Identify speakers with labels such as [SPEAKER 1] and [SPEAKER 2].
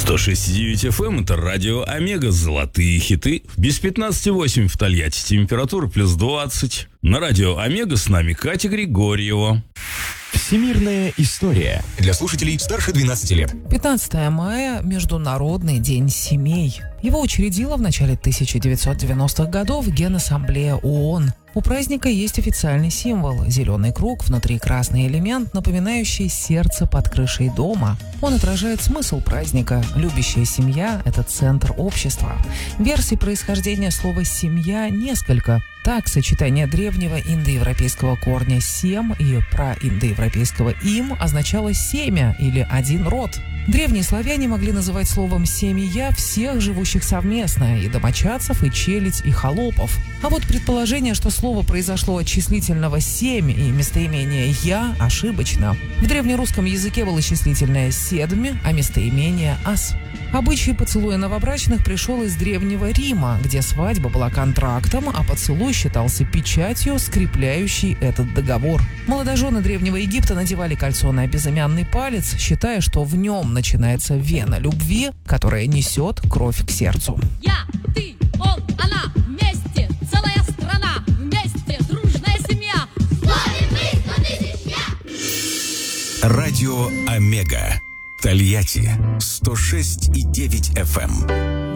[SPEAKER 1] 106,9 FM — это радио Омега. Золотые хиты. Без 15,8 в Тольятти. Температура плюс 20. На радио Омега с нами Катя Григорьева.
[SPEAKER 2] Всемирная история для слушателей старше 12 лет.
[SPEAKER 3] 15 мая – Международный день семей. Его учредила в начале 1990-х годов Генассамблея ООН. У праздника есть официальный символ – зеленый круг, внутри красный элемент, напоминающий сердце под крышей дома. Он отражает смысл праздника. Любящая семья – это центр общества. Версий происхождения слова «семья» несколько. Так, сочетание древнего индоевропейского корня «сем» и праиндоевропейского «им» означало «семя» или «один род». Древние славяне могли называть словом «семья» всех живущих совместно, и домочадцев, и челядь, и холопов. А вот предположение, что слово произошло от числительного «семь» и местоимения «я» ошибочно. В древнерусском языке было числительное «седми», а местоимение «ас». Обычай поцелуя новобрачных пришел из Древнего Рима, где свадьба была контрактом, а поцелуй считался печатью, скрепляющей этот договор. Молодожены Древнего Египта надевали кольцо на безымянный палец, считая, что в нем начинается вена любви, которая несет кровь к сердцу.
[SPEAKER 4] Я, ты, он, она, вместе, целая страна, вместе, дружная семья. Славим мы 100 тысяч я!
[SPEAKER 2] Радио Омега. Тольятти 106,9 FM.